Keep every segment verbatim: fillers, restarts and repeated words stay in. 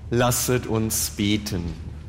Lasset uns beten.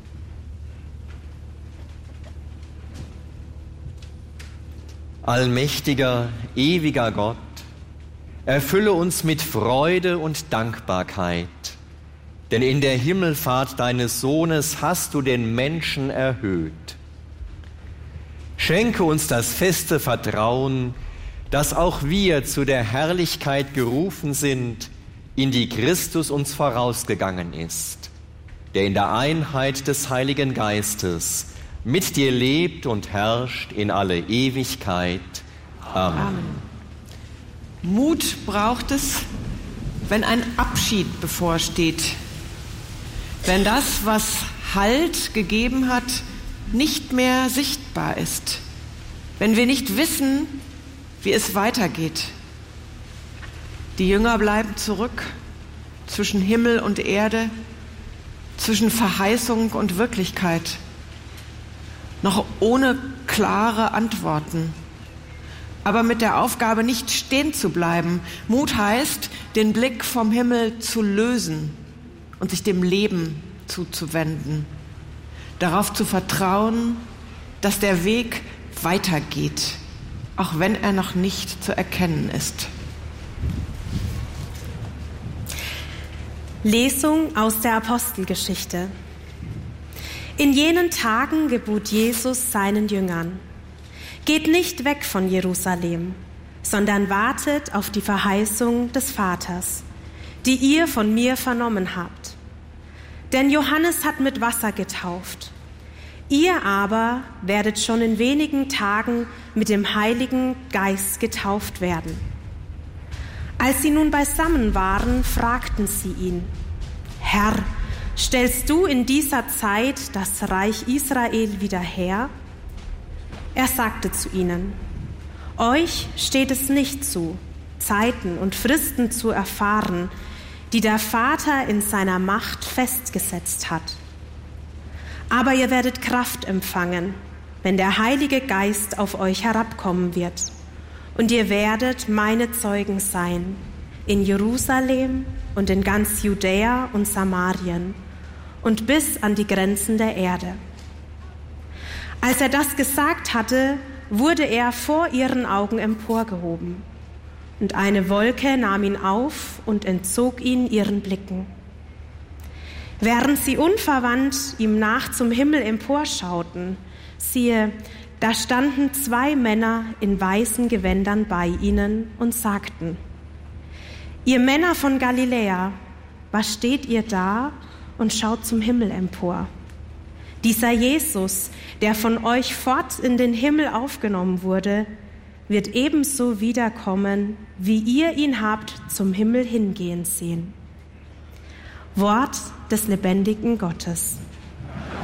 Allmächtiger, ewiger Gott, erfülle uns mit Freude und Dankbarkeit, denn in der Himmelfahrt deines Sohnes hast du den Menschen erhöht. Schenke uns das feste Vertrauen, dass auch wir zu der Herrlichkeit gerufen sind, in die Christus uns vorausgegangen ist, der in der Einheit des Heiligen Geistes mit dir lebt und herrscht in alle Ewigkeit. Amen. Amen. Mut braucht es, wenn ein Abschied bevorsteht, wenn das, was Halt gegeben hat, nicht mehr sichtbar ist, wenn wir nicht wissen, wie es weitergeht. Die Jünger bleiben zurück zwischen Himmel und Erde, zwischen Verheißung und Wirklichkeit, noch ohne klare Antworten, aber mit der Aufgabe, nicht stehen zu bleiben. Mut heißt, den Blick vom Himmel zu lösen und sich dem Leben zuzuwenden, darauf zu vertrauen, dass der Weg weitergeht, auch wenn er noch nicht zu erkennen ist. Lesung aus der Apostelgeschichte. In jenen Tagen gebot Jesus seinen Jüngern: Geht nicht weg von Jerusalem, sondern wartet auf die Verheißung des Vaters, die ihr von mir vernommen habt. Denn Johannes hat mit Wasser getauft. Ihr aber werdet schon in wenigen Tagen mit dem Heiligen Geist getauft werden. Als sie nun beisammen waren, fragten sie ihn: Herr, stellst du in dieser Zeit das Reich Israel wieder her? Er sagte zu ihnen: Euch steht es nicht zu, Zeiten und Fristen zu erfahren, die der Vater in seiner Macht festgesetzt hat. Aber ihr werdet Kraft empfangen, wenn der Heilige Geist auf euch herabkommen wird. Und ihr werdet meine Zeugen sein, in Jerusalem und in ganz Judäa und Samarien und bis an die Grenzen der Erde. Als er das gesagt hatte, wurde er vor ihren Augen emporgehoben. Und eine Wolke nahm ihn auf und entzog ihn ihren Blicken. Während sie unverwandt ihm nach zum Himmel emporschauten, siehe, da standen zwei Männer in weißen Gewändern bei ihnen und sagten: Ihr Männer von Galiläa, was steht ihr da und schaut zum Himmel empor? Dieser Jesus, der von euch fort in den Himmel aufgenommen wurde, wird ebenso wiederkommen, wie ihr ihn habt zum Himmel hingehen sehen. Wort des lebendigen Gottes.